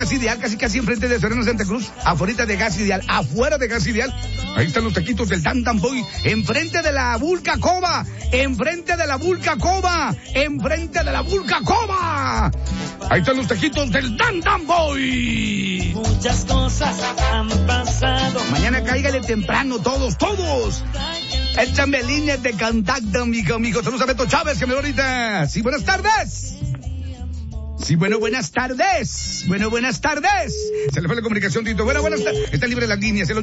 Gas Ideal, casi enfrente de Serena Santa Cruz, afuera de Gas Ideal, ahí están los taquitos del Dan Dan Boy, enfrente de la Vulca Cova, ahí están los taquitos del Dan Dan Boy. Muchas cosas han pasado. Mañana cáigale temprano, todos. Échame líneas de contacto, mijo. Saludos a Beto Chávez, que me lo ahorita. Sí, buenas tardes. Buenas tardes. Se le fue la comunicación, Tito. Buenas tardes. Están libres las líneas. El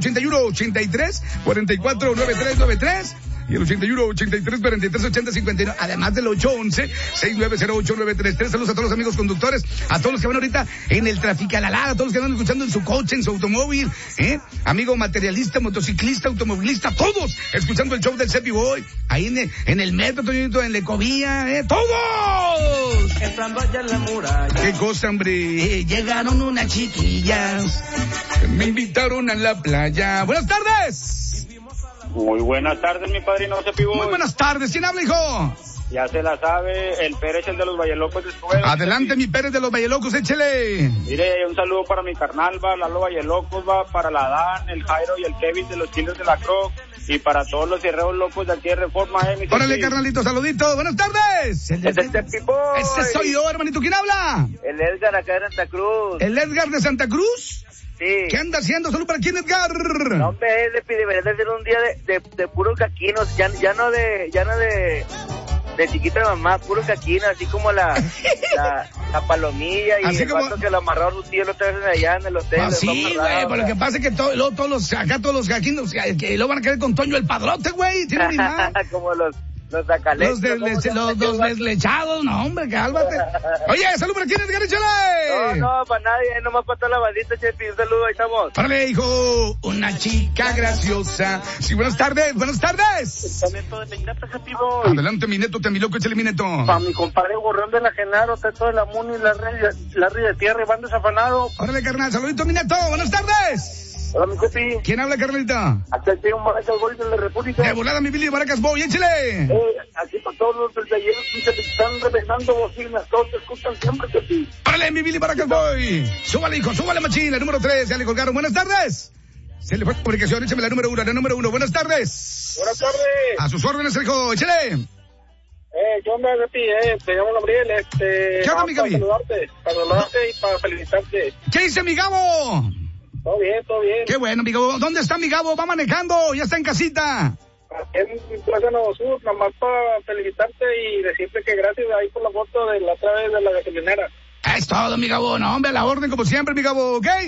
81-83-44-9393 y el 81-83-43-80-59. Además del 811-6908-933. Saludos a todos los amigos conductores, a todos los que van ahorita en el Traficalalá, a todos los que van escuchando en su coche, en su automóvil, amigo materialista, motociclista, automovilista, todos escuchando el show del Cepi Boy, ahí en el metro, Toñito, en la Ecovía, todos. Entrando allá en la muralla. ¿Qué cosa, hombre? Llegaron unas chiquillas. Me invitaron a la playa. Buenas tardes. Muy buenas tardes, mi padrino Cepi Boy. Muy buenas tardes. ¿Quién habla, hijo? Ya se la sabe, el Pérez, el de los Vallelocos de Escobedo. Adelante, mi Pérez de los Vallelocos, échele. Mire, un saludo para mi carnal, va, Lalo Vallelocos, va, para la Dan, el Jairo y el Kevin de los Chiles de la Croc, y para todos los cierreos locos de aquí de Reforma, mi Órale, carnalito, saludito. Buenas tardes. Es el Cepi Boy. Ese soy yo, hermanito. ¿Quién habla? El Edgar acá de Santa Cruz. ¿El Edgar de Santa Cruz? Sí. ¿Qué anda haciendo? ¿Salud para quién, Edgar? No, hombre, debería de ser un día de puros caquinos, ya no de chiquita de mamá, puro caquino, así como la palomilla y así el como... vato que lo amarró a su tío lo traen allá en el hotel. Ah, sí, güey, pero lo que pasa es que todos los caquinos, que lo van a querer con Toño el Padrote, güey, tiene ni más. Como los sacaletes. Los deslechados, no, hombre, cálmate. Oye, salud para quién, Edgar, échale. No, para nadie, nomás para toda la bandita, Chepi, un saludo, ahí estamos. Órale, hijo, una chica graciosa. Sí, buenas tardes. Adelante, mi neto, te mi loco, échale mi neto. Para mi compadre Gorrón de la Genaro, está todo la Muni y la Ri de Tierra, van desafanado. Órale, carnal, saludito, mi neto, buenas tardes. Hola, mi Cepi. ¿Quién habla, carnalita? Aquí el tío Baracas Boy de la República. De volada, mi Billy Baracas Boy, échale. Aquí para todos los del taller que se están reventando bocinas, todos te escuchan siempre, Cepi. Órale, mi Billy Baracas Boy. Súbale, hijo, súbale, machín, la número 3, ya le colgaron. Buenas tardes. Se le fue la comunicación, échame la número 1. Buenas tardes. Buenas tardes. A sus órdenes, hijo, échale. ¿Qué onda, Cepi? Te llamo Gabriel, ¿Qué onda, mi Gaby? Para saludarte y para felicitarte. ¿Qué dice mi Gabo? Todo bien. Qué bueno, mi Gabo. ¿Dónde está mi Gabo? Va manejando, ya está en casita. En Plaza Nuevo Sur, nomás para felicitarte y decirte que gracias ahí por la foto de la otra vez de la gasolinera. Es todo, mi Gabo. No, hombre, a la orden como siempre, mi Gabo, ¿ok?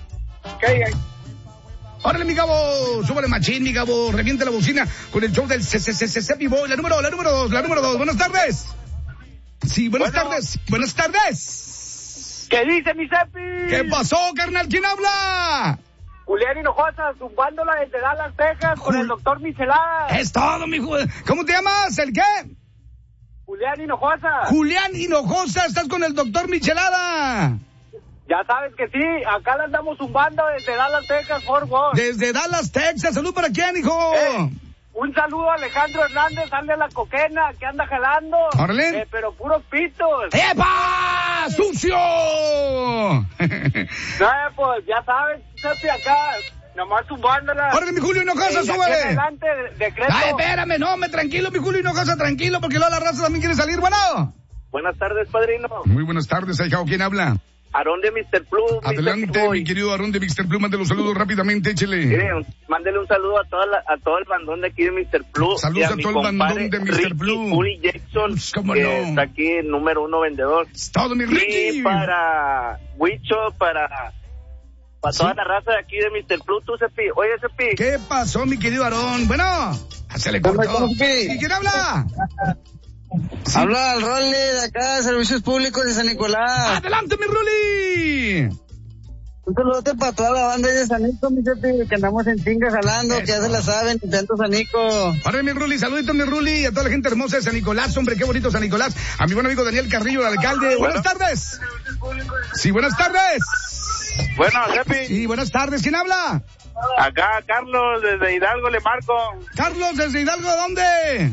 Órale, mi Gabo, súbale machín, mi Gabo, reviente la bocina con el show del Cepi Boy, la número 2. Buenas tardes. Sí, buenas tardes. ¿Qué dice mi Cepi? ¿Qué pasó, carnal? ¿Quién habla? Julián Hinojosa, zumbándola desde Dallas, Texas, con el doctor Michelada. Es todo, mijo. ¿Cómo te llamas? ¿El qué? Julián Hinojosa. Julián Hinojosa, estás con el doctor Michelada. Ya sabes que sí, acá la andamos zumbando desde Dallas, Texas, Fort Worth. Desde Dallas, Texas. ¿Salud para quién, hijo? Un saludo a Alejandro Hernández, sale a la coquena, que anda jalando. ¡Órale! Pero puros pitos. ¡Epa! ¡Sucio! No, pues ya sabes, Cepi, acá, nomás zumbándola. ¡Órale, mi Julio Hinojosa, súbale! Adelante, decreto. Ay, espérame, no, tranquilo, mi Julio Hinojosa, tranquilo, porque luego la raza también quiere salir, bueno. Buenas tardes, padrino. Muy buenas tardes, ahijao, ¿quién habla? Aarón de Mr. Plum. Adelante, mi querido Aarón de Mr. Plum, mande los saludos rápidamente, échele. Mire, mándele un saludo a todo el bandón de aquí de Mr. Plum. Saludos a todo el bandón de Mr. Plum. Uri Jackson, ¿cómo que no? está aquí, número 1 vendedor. Es todo, mi Ricky. Y para Huicho, para toda la raza de aquí de Mr. Plum, tú, Cepi. Oye, Cepi. ¿Qué pasó, mi querido Aarón? Bueno, se le cortó. ¿Y quién habla? Sí. Habla el Rolly de acá, Servicios Públicos de San Nicolás. ¡Adelante, mi Rolly! Un saludote para toda la banda de San Nico, mi Cepi, que andamos en chinga jalando, que ya se la saben, intento San Nico. Órale, mi Rolly, saludito, mi Rolly, y a toda la gente hermosa de San Nicolás, hombre, qué bonito San Nicolás. A mi buen amigo Daniel Carrillo, el alcalde. Buenas tardes. Sí, buenas tardes. Bueno, Cepi. Sí, buenas tardes. ¿Quién habla? Acá, Carlos, desde Hidalgo, le marco. Carlos, desde Hidalgo, ¿dónde?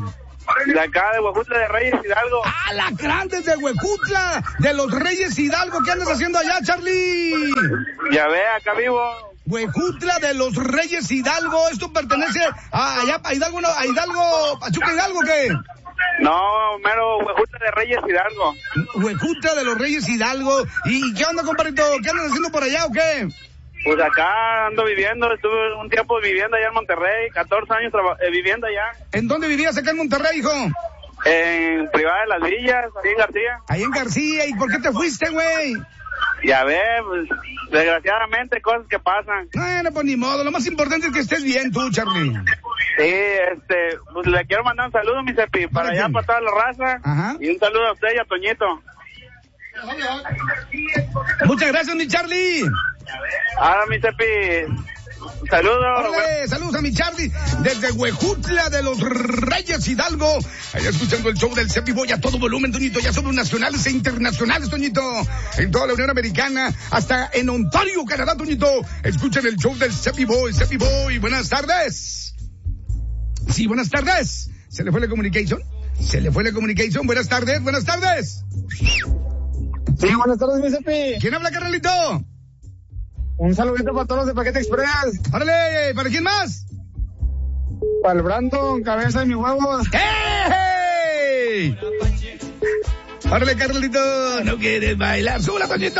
De acá, de Huejutla de Reyes Hidalgo. ¡Ah, la grande de Huejutla! De los Reyes Hidalgo. ¿Qué andas haciendo allá, Charlie? Ya ve, acá vivo. Huejutla de los Reyes Hidalgo. ¿Esto pertenece a allá, a Hidalgo, no, a Hidalgo, Pachuca Hidalgo, qué? No, mero Huejutla de Reyes Hidalgo. Huejutla de los Reyes Hidalgo. ¿Y qué onda, compadrito? ¿Qué andas haciendo por allá o qué? Pues acá ando viviendo, estuve un tiempo viviendo allá en Monterrey, 14 años viviendo allá. ¿En dónde vivías acá en Monterrey, hijo? En Privada de las Villas, ahí en García. Ahí en García. ¿Y por qué te fuiste, güey? Ya ve, pues, desgraciadamente cosas que pasan. Bueno, pues ni modo. Lo más importante es que estés bien tú, Charlie. Sí, pues le quiero mandar un saludo, mi Cepi, para allá, para toda la raza. Ajá. Y un saludo a usted y a Toñito. Muchas gracias, mi Charlie. Ahora, mi Cepi, saludos. Órale, saludos a mi Charlie desde Huejutla de los Reyes Hidalgo. Allá escuchando el show del Cepi Boy a todo volumen, Toñito. Ya somos nacionales e internacionales, Toñito. En toda la Unión Americana, hasta en Ontario, Canadá, Toñito. Escuchen el show del Cepi Boy. Cepi Boy, buenas tardes. Sí, buenas tardes. ¿Se le fue la communication? Buenas tardes, buenas tardes. Sí, buenas tardes, mi Cepi. ¿Quién habla, carnalito? Un saludito para todos los de Paquete Express. ¡Órale! ¿Para quién más? Para el Brandon, cabeza de mi huevo. ¡Hey! ¡Órale, carnalito! ¿No quieres bailar? ¡Súbela, Toñito!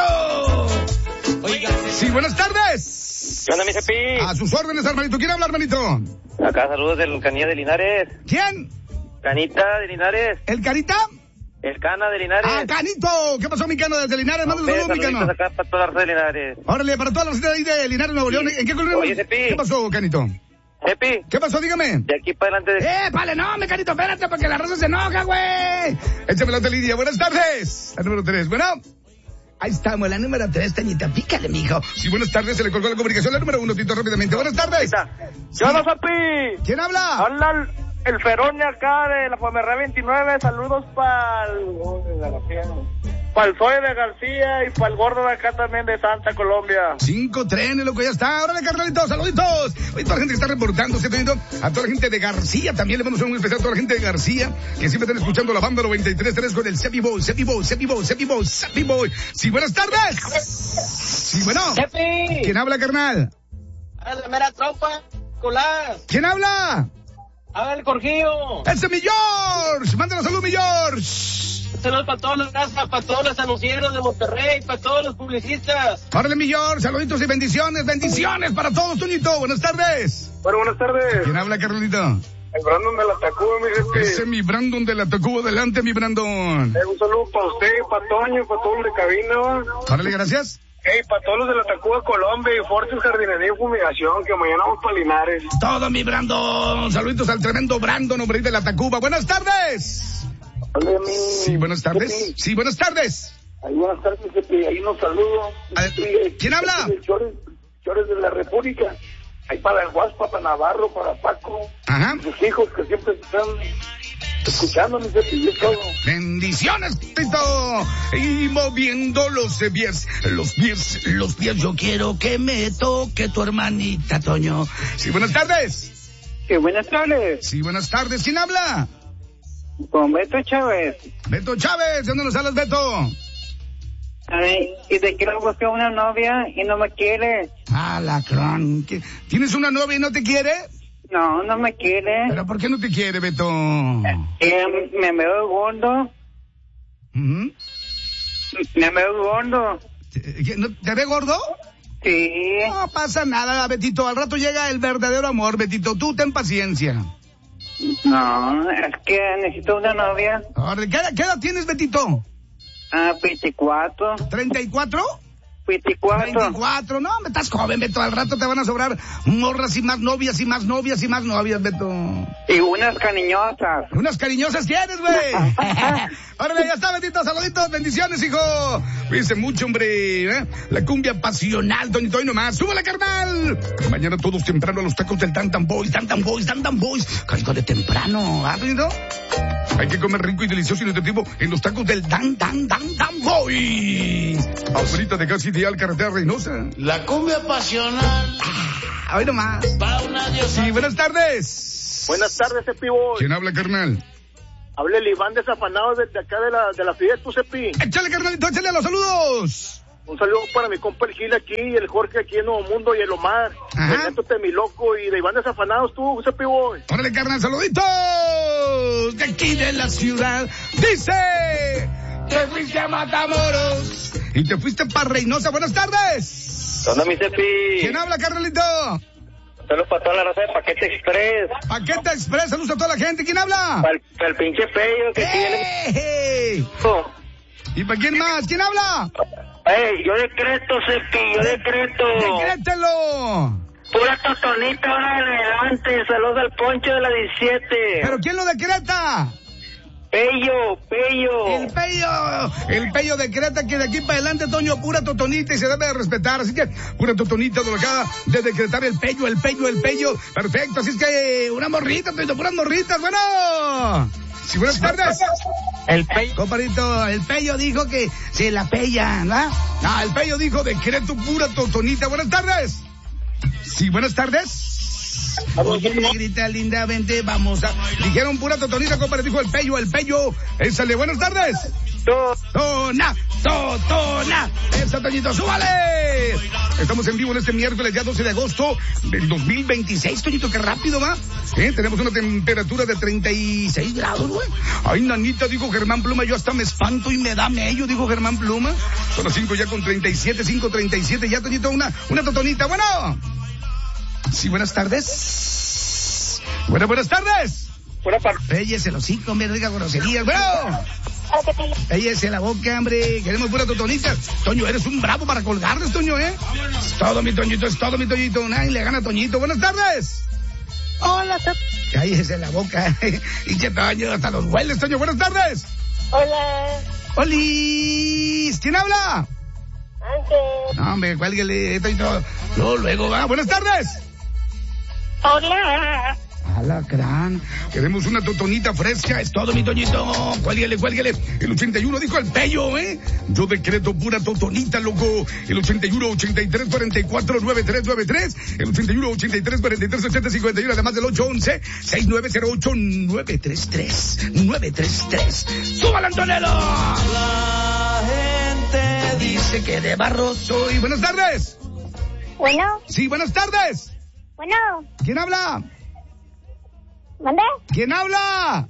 Sí, buenas tardes. ¿Qué onda, mi Cepi? A sus órdenes, hermanito. ¿Quién habla, hermanito? Acá saludos del Canilla de Linares. ¿Quién? Canita de Linares. ¿El Carita? El Cana de Linares. ¡Ah, Canito! ¿Qué pasó, mi Cano, desde Linares? Mándale un saludo, mi Cano. Acá para toda la red de Linares. Órale, para toda la gente ahí de Linares, Nuevo León. ¿En qué colonia? Oye, Cepi. ¿Qué pasó, Canito? Cepi. ¿Qué pasó? Dígame. De aquí para adelante. Vale, no, mi Canito, espérate, porque la raza se enoja, güey. Échame la Lidia. Buenas tardes. La número 3. Bueno. Ahí estamos, la número 3, Tañita. Pícale, mijo. Sí, buenas tardes. Se le colgó la comunicación. La número 1, Tito, rápidamente. Buenas tardes. Yo no, Cepi. ¿Quién habla? Habla el Ferón acá de la Pomerra 29. Saludos para el Zoe de García y para el gordo de acá también de Santa Colombia. 5 trenes, loco, ya está. Órale, carnalitos, saluditos. Oye, toda la gente que está reportándose, a toda la gente de García, también le mando un saludo muy especial a toda la gente de García, que siempre están escuchando la banda 93.3 con el Cepi Boy. Sí, buenas tardes. Sí, bueno. Cepi. ¿Quién habla, carnal? A la mera tropa, Colás. ¿Quién habla? A ver, Jorgillo. ¡Ese es mi George! ¡Mándale salud, mi George! Saludos para todos los casas, para todos los anuncieros de Monterrey, para todos los publicistas. ¡Órale, mi George! Saluditos y bendiciones para todos, Toñito. Buenas tardes. Bueno, buenas tardes. ¿Quién habla, carnalito? El Brandon de la Tacuba, mi gente. Ese es mi Brandon de la Tacuba. Adelante, mi Brandon. Un saludo para usted, para Toño, para todos los de cabina, ¿va? Órale, gracias. Para todos los de la Tacuba, Colombia y Forces Jardinería y Fumigación, que mañana vamos para Linares. Todo, mi Brandon. Saluditos al tremendo Brandon, hombre de la Tacuba. Buenas tardes. Hola, Sí, buenas tardes. Sí, buenas tardes. Ahí buenas tardes, ahí nos saludo. ¿Quién habla? Chores de la República. Ahí para el Guaspa, para Navarro, para Paco. Ajá. Sus hijos que siempre están escuchando, mi Cepi, y todo. Bendiciones, Tito. Y moviendo los pies. Yo quiero que me toque tu hermanita, Toño. Sí, buenas tardes. Sí, buenas tardes. Sí, buenas tardes. ¿Quién habla? Con Beto Chávez. Beto Chávez. ¿De dónde nos hablas, Beto? Ay, y te quiero buscar una novia y no me quiere. Ah, la cron. ¿Tienes una novia y no te quiere? No, no me quiere. ¿Pero por qué no te quiere, Beto? Me veo gordo. ¿Mm? Me veo gordo. ¿Te ve gordo? Sí. No pasa nada, Betito. Al rato llega el verdadero amor, Betito. Tú ten paciencia. No, es que necesito una novia. ¿Qué edad tienes, Betito? 24. ¿34? 24. No, me estás joven, Beto. Al rato te van a sobrar morras y más novias y más novias y más novias, Beto. Y unas cariñosas. Unas cariñosas tienes, güey. Órale, ya está, Betito. Saluditos, bendiciones, hijo. Cuídense mucho, hombre. La cumbia pasional, Toñito, y nomás. ¡Súbala, carnal! Mañana todos temprano a los tacos del Tantan Boys. Caigo de temprano, ¿ah, Toñito? Hay que comer rico y delicioso y nutritivo en los tacos del Tantan Boys. Abuelita de Casi Ideal, carretera Reynosa. La cumbia pasional. Hoy nomás. Va una diosa. Sí, buenas tardes. Buenas tardes, Cepi Boy. ¿Quién habla, carnal? Hable el Iván desafanado de acá de la fiesta, tu Cepi. Échale, carnalito, échale los saludos. Un saludo para mi compa el Gil aquí, el Jorge aquí en Nuevo Mundo y el Omar. Ajá. El Neto Temiloco y de Iván desafanados tú, Cepi Boy. Órale, carnal, saluditos de aquí de la ciudad. Dice, te fuiste a Matamoros y te fuiste para Reynosa. Buenas tardes. ¿Dónde mi Cepi? ¿Quién habla, carnalito? Saludos para toda la raza de Paquete Express. Paquete Express, saludos a toda la gente. ¿Quién habla? Para el pinche Pello que tiene. ¿Y para quién más? ¿Quién habla? Yo decreto, Cepi, yo decreto. Decrételo. Pura totonita ahora en adelante. Saludos al Poncho de la 17. ¿Pero quién lo decreta? Pello. El Pello decreta que de aquí para adelante, Toño, pura totonita y se debe de respetar. Así que, pura totonita de lo que acaba de decretar el Pello. Perfecto, así es que una morrita, Toño, puras morritas. Bueno. Sí, buenas tardes. El Pello. Compadrito, el Pello dijo que se la pellan, ¿verdad? Ah, el Pello dijo decreto pura totonita. Buenas tardes. Sí, buenas tardes. Oye, negrita linda, vente, vamos a... Dijeron pura totonita, compadre, dijo el Pello, échale, buenas tardes. Totona. Eso, Toñito, súbale. Estamos en vivo en este miércoles, ya 12 de agosto del 2026, Toñito, qué rápido va. Tenemos una temperatura de 36 grados, güey. Ay, nanita, dijo Germán Pluma, yo hasta me espanto y me da mello, dijo Germán Pluma. Son las 5 ya con 37, 5:37, ya, Toñito, una totonita, bueno. Sí, buenas tardes. Buenas tardes. Péllese el hocico, me diga groserías, bueno. Péllese la boca, hombre. Queremos pura totonita. Toño, eres un bravo para colgarles, Toño, ¿eh? Es todo, mi Toñito. Nadie le gana a Toñito. Buenas tardes. Hola, Cállese la boca. Y que Toño, hasta los hueles, Toño. Buenas tardes. Hola. ¡Olis! ¿Quién habla? Ángel. No, hombre, cuélguele, Toñito. Luego va. Buenas tardes. Hola. Alacrán, queremos una totonita fresca, es todo, mi Toñito. Cuélguele. El 81 dijo el Pello, ¿eh? Yo decreto pura totonita, loco. El 81 83 44 9393, el 81 83 43 80 51, además del 811 6908 933. ¡Súbala, Antonello! La gente Dice que de Barroso. Y buenas tardes. Bueno. Sí, buenas tardes. Bueno. ¿Quién habla? ¿Mande? ¿Quién habla?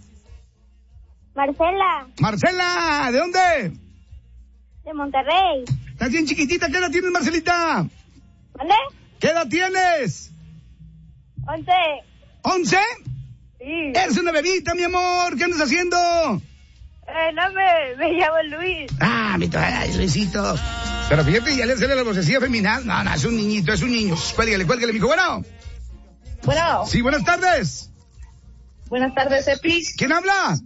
Marcela. ¿De dónde? De Monterrey. Estás bien chiquitita, ¿qué edad tienes, Marcelita? ¿Mande? ¿Qué edad tienes? 11. ¿11? Sí. Eres una bebita, mi amor, ¿qué andas haciendo? No, me llamo Luis. Ah, ay, Luisito. Pero fíjate, ya le sale la vocecilla femenina. No, es un niñito, es un niño. Cuélgale, mijo. Bueno. Sí, buenas tardes. Buenas tardes, Cepi. ¿Quién habla?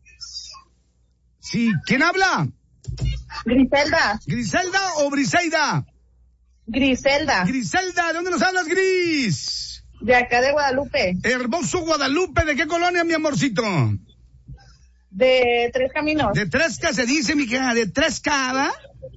Sí, ¿quién habla? Griselda. ¿Griselda o Briseida? Griselda. Griselda, ¿de dónde nos hablas, Gris? De acá de Guadalupe. Hermoso Guadalupe, ¿de qué colonia, mi amorcito? De Tres Caminos. De Tresca se dice, mi hija, de Tresca, ¿va?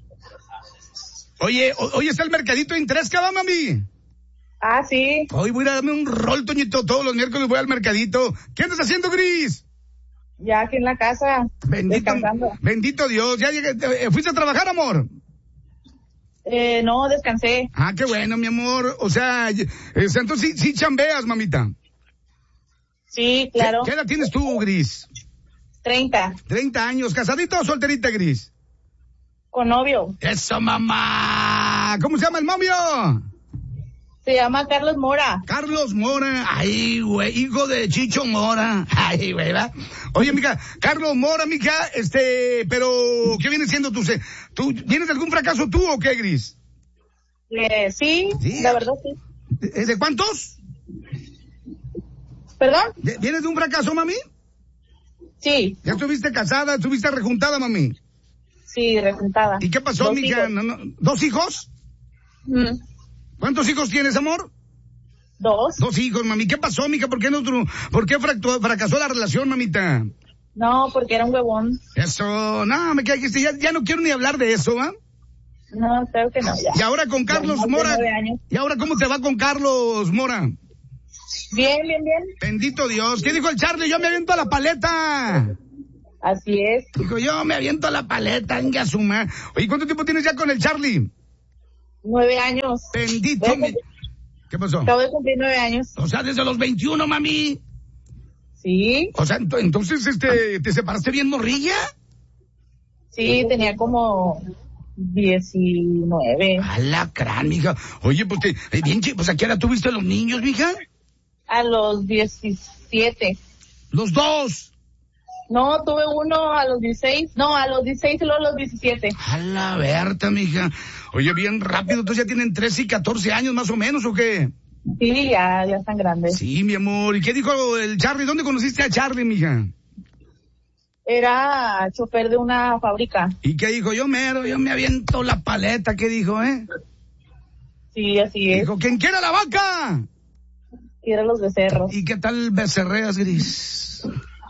Oye, hoy está el mercadito en Tresca, ¿va, mami? Ah, sí. Hoy voy a darme un rol, Toñito, todos los miércoles voy al mercadito. ¿Qué andas haciendo, Gris? Ya aquí en la casa. Bendito Dios. ¿Ya llegué? ¿Fuiste a trabajar, amor? No, descansé. Ah, qué bueno, mi amor. O sea, entonces sí chambeas, mamita. Sí, claro. ¿Qué edad tienes tú, Gris? 30. 30 años. ¿Casadita o solterita, Gris? Con novio. Eso, mamá. ¿Cómo se llama el novio? Se llama Carlos Mora. Carlos Mora. Ay, güey, hijo de Chicho Mora. Ay, güey, ¿va? Oye, mija, Carlos Mora, mija, pero, ¿qué viene siendo tú? ¿Tienes algún fracaso tú o qué, Gris? Sí, la verdad sí. ¿De cuántos? ¿Perdón? ¿Vienes de un fracaso, mami? Sí. ¿Ya estuviste casada, estuviste rejuntada, mami? Sí, rejuntada. ¿Y qué pasó, mija? ¿2 hijos? ¿Cuántos hijos tienes, amor? 2. 2 hijos, mami. ¿Qué pasó, mija? ¿Por qué fracasó la relación, mamita? No, porque era un huevón. Eso, no, me quedé ya no quiero ni hablar de eso, ¿va? No, creo que no, ya. Y ahora con Carlos Mora. ¿Y ahora cómo te va con Carlos Mora? Bien. Bendito Dios. ¿Qué dijo el Charlie? Yo me aviento a la paleta. Así es. Dijo, yo me aviento a la paleta, venga suma. Oye, ¿cuánto tiempo tienes ya con el Charlie? 9 años. Bendito mi... ¿Qué pasó? Acabo de cumplir 9 años. O sea, desde los 21, mami. Sí. O sea, entonces, ¿te separaste bien morrilla? Sí, tenía como 19. Alacrán, mija. Oye, pues pues ¿a qué hora tuviste a los niños, mija? A los 17. Los dos. No, tuve uno a los 16. No, a los 16 y luego a los 17. A la Berta, mija. Oye, bien rápido, entonces ya tienen 13 y 14 años más o menos, ¿o qué? Sí, ya están grandes. Sí, mi amor. ¿Y qué dijo el Charlie? ¿Dónde conociste a Charlie, mija? Era chofer de una fábrica. ¿Y qué dijo? Yo me aviento la paleta, ¿qué dijo, Sí, así es. Dijo, ¿quién quiere la vaca? Quiere los becerros. ¿Y qué tal becerreas, Gris?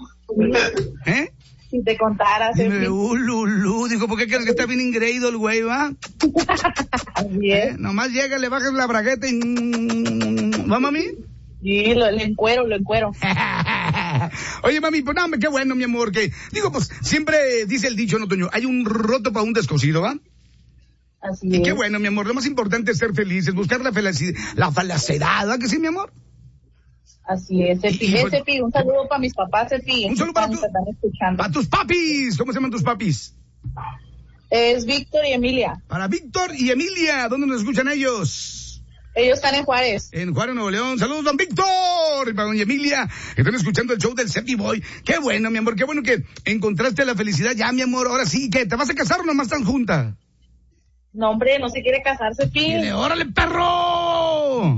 Si te contaras. Dime, Lulú. Dijo, ¿por qué crees que está bien ingreído el güey, va? Así es. Nomás llega, le bajas la bragueta y... ¿Va, mami? Sí, lo encuero. Oye, mami, pues no, qué bueno, mi amor, que... Digo, pues, siempre dice el dicho, ¿no, Toño? Hay un roto para un descosido, ¿va? Así y es. qué bueno, mi amor, lo más importante es ser felices, buscar la felicidad, ¿va que sí, mi amor? Así es, Cepi, un saludo para mis papás, Cepi. Un saludo para tus papis. ¿Cómo se llaman tus papis? Es Víctor y Emilia. Para Víctor y Emilia, ¿dónde nos escuchan ellos? Ellos están en Juárez. En Juárez, Nuevo León. Saludos, don Víctor. Y para doña Emilia, que están escuchando el show del Cepi Boy. Qué bueno, mi amor, qué bueno que encontraste la felicidad ya, mi amor. Ahora sí, ¿qué? ¿Te vas a casar o nomás están juntas? No, hombre, no se quiere casar, Cepi. Dile, órale, perro.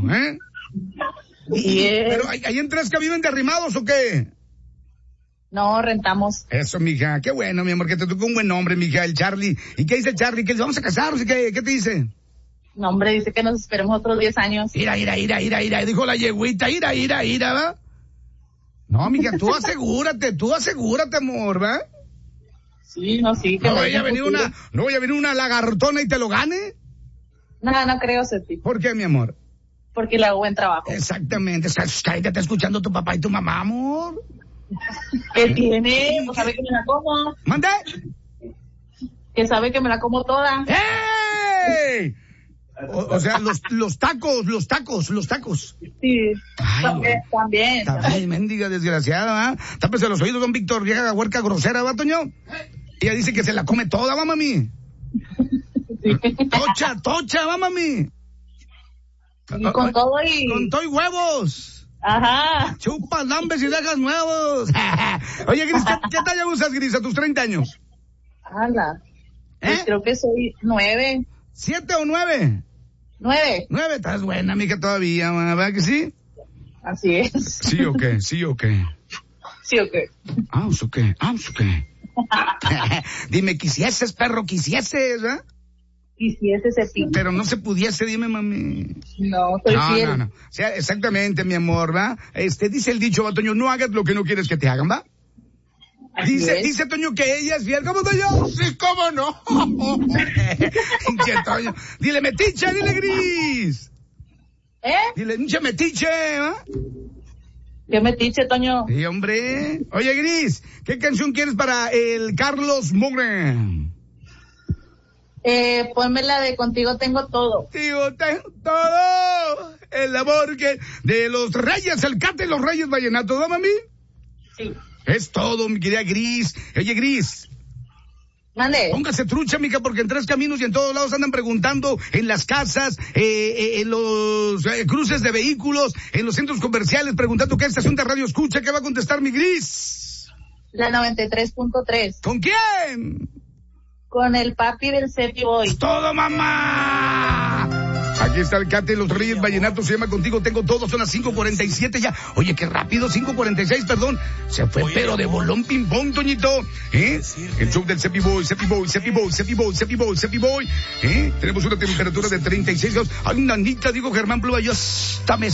Pero ¿hay en Tresca viven de arrimados o qué? No, rentamos. Eso, mija, qué bueno, mi amor, que te tocó un buen hombre, mija, el Charlie. ¿Y qué dice el Charlie? ¿Que vamos a casar? ¿Qué te dice? No, hombre, dice que nos esperemos otros 10 años. Ira, dijo la yegüita, ira, ¿va? No, mija, tú asegúrate, amor, ¿va? Sí, no, sí. Que no vaya a venir una lagartona y te lo gane. No creo, Cepi. ¿Por qué, mi amor? Porque le hago buen trabajo. Exactamente. Cállate, escuchando tu papá y tu mamá, amor. ¿Qué tiene? Pues sabe que me la como. ¿Mande? Que sabe que me la como toda. ¡Ey! O sea, los tacos. Sí. Ay, también. Ay, mendiga desgraciada, ¿va? Tápese los oídos, don Víctor, vieja huerca grosera, ¿va, Toño? Ella dice que se la come toda, ¿va, mami? Sí. Tocha, ¿va, mami? Y con todo y... Con todo y huevos. Ajá. Chupas, lambes y dejas nuevos. Oye, Gris, ¿qué talla usas, Gris, a tus 30 años? Anda. Pues creo que soy 9. ¿7 o 9? 9. 9, estás buena, mija, todavía, ¿verdad que sí? Así es. ¿Sí o qué? Sí o qué. Dime, quisieses, perro, ¿verdad? Quisiese Cepi. Pero no se pudiese, dime, mami. No, soy fiel. No. O sea, exactamente, mi amor, ¿va? Dice el dicho, va, Toño, no hagas lo que no quieres que te hagan, ¿va? Dice Toño que ella es fiel. ¿Cómo, Toño? Sí, ¿cómo no? Pinche Toño. Dile metiche, dile Gris. Dile pinche metiche, ¿va? ¿Qué metiche, Toño? Sí, hombre. Oye, Gris, ¿qué canción quieres para el Carlos Mogren? Ponme la de Contigo Tengo Todo. Contigo tengo todo. El amor que de los Reyes, el Cate de los Reyes Vallenato, ¿no, mami? Sí. Es todo, mi querida Gris. Oye, Gris. Mande. Póngase trucha, mija, porque en Tres Caminos y en todos lados andan preguntando en las casas, en los cruces de vehículos, en los centros comerciales, preguntando qué estación de radio escucha. ¿Qué va a contestar mi Gris? La 93.3. ¿Con quién? Con el papi del Cepi Boy. ¡Todo, mamá! Aquí está el Cate de los Reyes Vallenato, se llama Contigo Tengo Todo, son las 5:47 ya. Oye, qué rápido, 5:46, perdón. Se fue, pero de bolón ping-pong, Toñito. El show del Cepi Boy. Tenemos una temperatura de 36 grados. Ay, nanita, digo Germán Pluma, yo hasta me